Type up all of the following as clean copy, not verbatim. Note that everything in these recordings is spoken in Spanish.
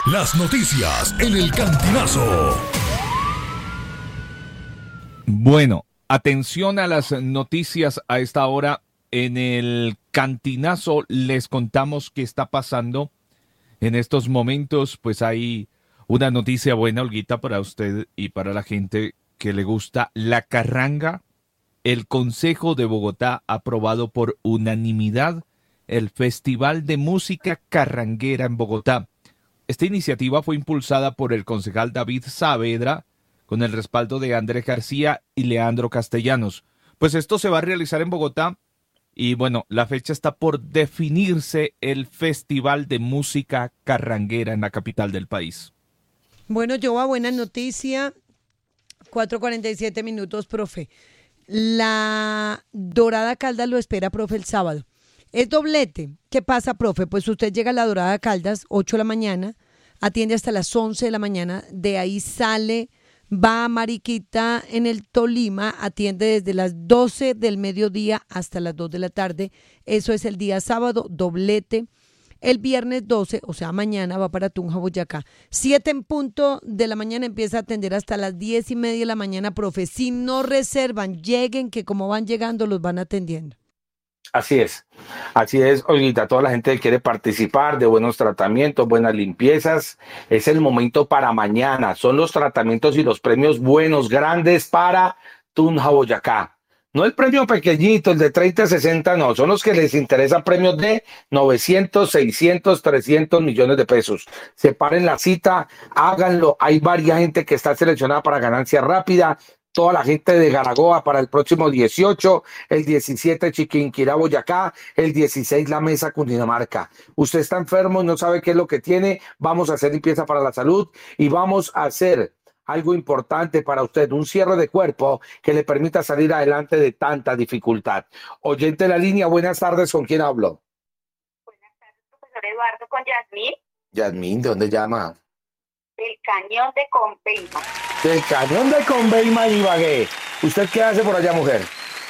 Las noticias en el Cantinazo. Bueno, atención a las noticias a esta hora. En el Cantinazo les contamos qué está pasando en estos momentos. Pues hay una noticia buena, Olguita, para usted y para la gente que le gusta la carranga. El Consejo de Bogotá ha aprobado por unanimidad el Festival de Música Carranguera en Bogotá. Esta iniciativa fue impulsada por el concejal David Saavedra con el respaldo de Andrés García y Leandro Castellanos. Pues esto se va a realizar en Bogotá y bueno, la fecha está por definirse, el Festival de Música Carranguera en la capital del país. Bueno, Joa, buena noticia. 4:47, profe. La Dorada Caldas lo espera, profe, el sábado. Es doblete. ¿Qué pasa, profe? Pues usted llega a la Dorada Caldas, 8 de la mañana, atiende hasta las 11 de la mañana, de ahí sale, va a Mariquita en el Tolima, atiende desde las 12 del mediodía hasta las 2 de la tarde. Eso es el día sábado, doblete. El viernes 12, o sea, mañana, va para Tunja, Boyacá. 7 en punto de la mañana, empieza a atender hasta las 10:30 de la mañana, profe. Si no reservan, lleguen, que como van llegando, los van atendiendo. Así es, Olguita, toda la gente que quiere participar de buenos tratamientos, buenas limpiezas, es el momento para mañana, son los tratamientos y los premios buenos, grandes para Tunja, Boyacá. No el premio pequeñito, el de 30, 60, no, son los que les interesan premios de 900, 600, 300 millones de pesos. Separen la cita, háganlo, hay varias gente que está seleccionada para ganancia rápida. Toda la gente de Garagoa para el próximo 18, el 17 Chiquinquirá, Boyacá, el 16 La Mesa, Cundinamarca. Usted está enfermo y no sabe qué es lo que tiene, vamos a hacer limpieza para la salud y vamos a hacer algo importante para usted, un cierre de cuerpo que le permita salir adelante de tanta dificultad. Oyente de la línea, buenas tardes, ¿con quién hablo? Buenas tardes, profesor Eduardo, con Yasmín. Yasmín, ¿de dónde llama? Del Cañón de Conveima. Del Cañón de Conveima y Ibagué. ¿Usted qué hace por allá, mujer?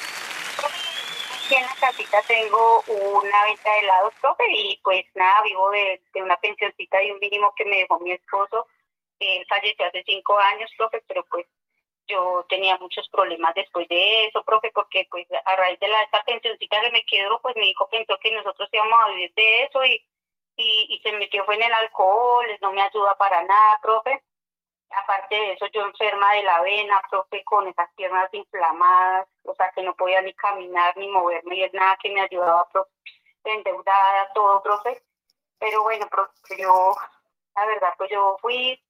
Aquí en la casita tengo una venta de helados, profe, y pues nada, vivo de una pensioncita de un mínimo que me dejó mi esposo. Él falleció hace 5 años, profe, pero pues yo tenía muchos problemas después de eso, profe, porque pues a raíz de esta pensioncita que me quedó, pues mi hijo pensó que nosotros íbamos a vivir de eso y se metió fue en el alcohol, no me ayuda para nada, profe. Aparte de eso, yo enferma de la vena, profe, con esas piernas inflamadas, o sea, que no podía ni caminar ni moverme y es nada que me ayudaba, profe, endeudada, todo, profe. Pero bueno, profe, yo, la verdad, pues yo fui,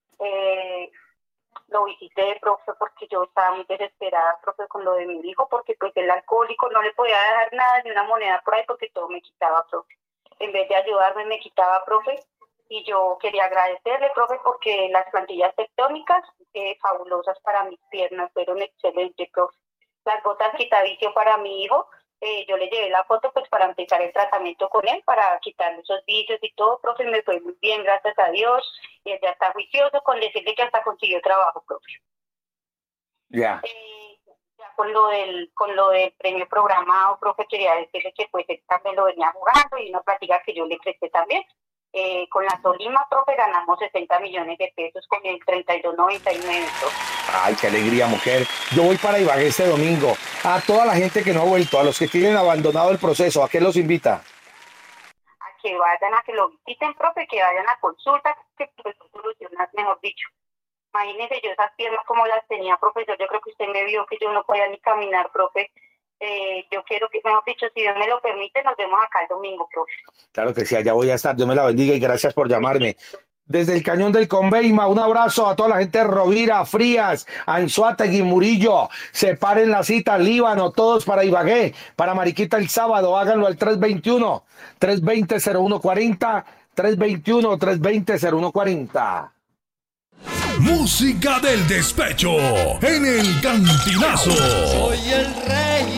lo visité, profe, porque yo estaba muy desesperada, profe, con lo de mi hijo, porque pues el alcohólico no le podía dejar nada, ni una moneda por ahí, porque todo me quitaba, profe. En vez de ayudarme, me quitaba, profe. Y yo quería agradecerle, profe, porque las plantillas tectónicas, fabulosas para mis piernas, fueron excelentes, profe. Las gotas quitavicio para mi hijo, yo le llevé la foto pues para empezar el tratamiento con él, para quitarle esos vicios y todo, profe, me fue muy bien, gracias a Dios. Y él ya está juicioso con decirle que hasta consiguió trabajo, profe. Ya. Ya con lo del premio programado, profe, quería decirle que pues él también lo venía jugando y una plática que yo le presté también. Con la Tolima, profe, ganamos 60 millones de pesos con el 32.99, profe. Ay, qué alegría, mujer. Yo voy para Ibagué este domingo. A toda la gente que no ha vuelto, a los que tienen abandonado el proceso, ¿a qué los invita? A que vayan, a que lo visiten, profe, que vayan a consulta, que pues solucionar, mejor dicho. Imagínese yo esas piernas como las tenía, profesor. Yo creo que usted me vio que yo no podía ni caminar, profe. Yo quiero que, mejor dicho, si Dios me lo permite, nos vemos acá el domingo, profe. Claro que sí, allá voy a estar. Dios me la bendiga y gracias por llamarme. Desde el Cañón del Conveima, un abrazo a toda la gente de Rovira, Frías, Anzoátegui, Murillo. Separen la cita, Líbano, todos para Ibagué, para Mariquita el sábado. Háganlo al 321-320-0140, 321-320-0140. Música del despecho en el Cantinazo. Soy el rey